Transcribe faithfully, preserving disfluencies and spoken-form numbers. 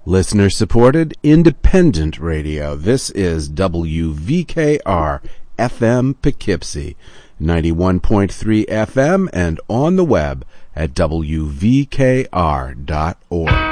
Listener-supported, independent radio. This is W V K R F M Poughkeepsie, ninety-one point three F M, and on the web at W V K R dot org.